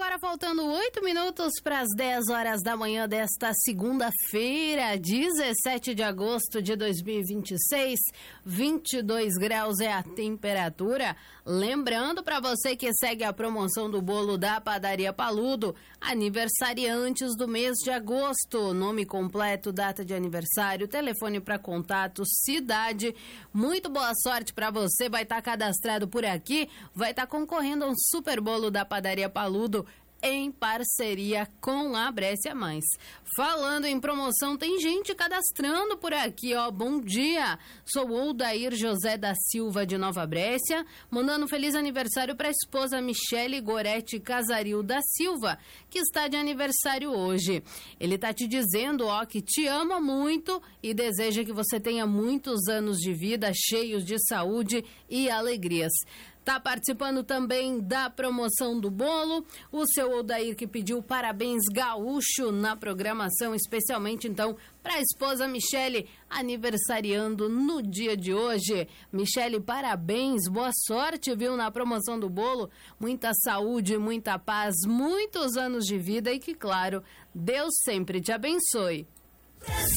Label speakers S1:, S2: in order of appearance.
S1: Agora faltando 8 minutos para as 10 horas da manhã desta segunda-feira, 17 de agosto de 2026, 22 graus é a temperatura. Lembrando para você que segue a promoção do bolo da Padaria Paludo, aniversariantes do mês de agosto, nome completo, data de aniversário, telefone para contato, cidade. Muito boa sorte para você, vai estar cadastrado por aqui, vai estar concorrendo a um super bolo da Padaria Paludo em parceria com a Brescia Mais. Falando em promoção, tem gente cadastrando por aqui, ó. Bom dia, sou o Odair José da Silva de Nova Brescia, mandando um feliz aniversário para a esposa Michele Gorete Casaril da Silva, que está de aniversário hoje. Ele tá te dizendo, ó, que te ama muito e deseja que você tenha muitos anos de vida cheios de saúde e alegrias. Tá participando também da promoção do bolo, o seu Odair que pediu parabéns gaúcho na programação, especialmente então para a esposa Michele, aniversariando no dia de hoje. Michele, parabéns, boa sorte, viu, na promoção do bolo, muita saúde, muita paz, muitos anos de vida e que, claro, Deus sempre te abençoe.